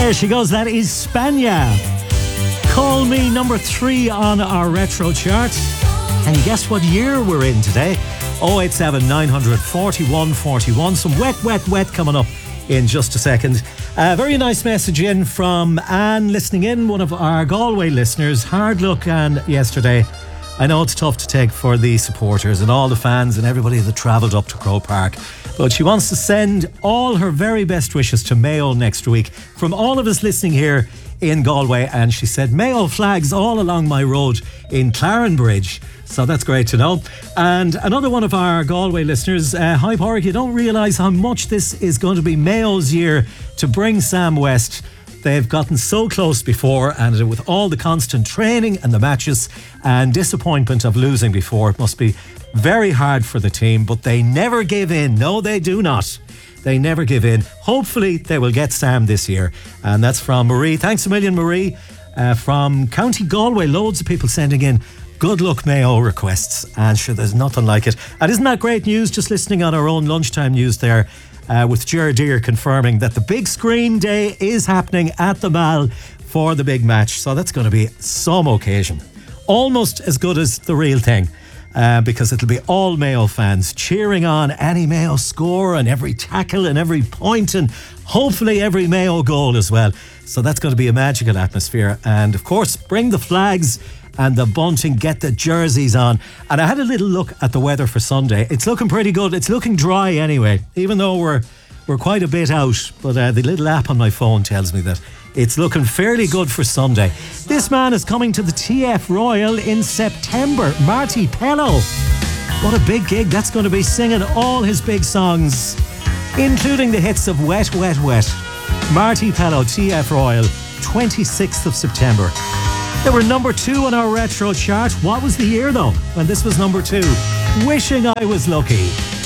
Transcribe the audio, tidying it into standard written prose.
There she goes. That is Spania. Call Me, number 3 on our retro chart. And guess what year we're in today? 087 941 41. Some wet coming up in just a second. A very nice message in from Anne listening in, one of our Galway listeners. Hard luck, Anne, yesterday. I know it's tough to take for the supporters and all the fans and everybody that travelled up to Croke Park, but she wants to send all her very best wishes to Mayo next week from all of us listening here in Galway. And she said, Mayo flags all along my road in Clarenbridge. So that's great to know. And another one of our Galway listeners, hi Pádraig, you don't realise how much this is going to be Mayo's year to bring Sam West. They've gotten so close before, and with all the constant training and the matches and disappointment of losing before, it must be very hard for the team, but they never give in. No, they do not. They never give in. Hopefully they will get Sam this year. And that's from Marie. Thanks a million, Marie. From County Galway, loads of people sending in good luck Mayo requests. And sure, there's nothing like it. And isn't that great news? Just listening on our own lunchtime news there, with Ger Deer confirming that the big screen day is happening at the Mall for the big match. So that's going to be some occasion. Almost as good as the real thing. Because it'll be all Mayo fans cheering on any Mayo score and every tackle and every point and hopefully every Mayo goal as well. So that's going to be a magical atmosphere. And of course, bring the flags and the bunting, get the jerseys on. And I had a little look at the weather for Sunday. It's looking pretty good. It's looking dry anyway, even though we're quite a bit out. But the little app on my phone tells me that it's looking fairly good for Sunday. This man is coming to the TF Royal in September. Marty Pellow. What a big gig that's going to be, singing all his big songs, including the hits of Wet, Wet, Wet. Marty Pellow, TF Royal, 26th of September. They were number 2 on our retro chart. What was the year though when this was number 2? Wishing I Was Lucky.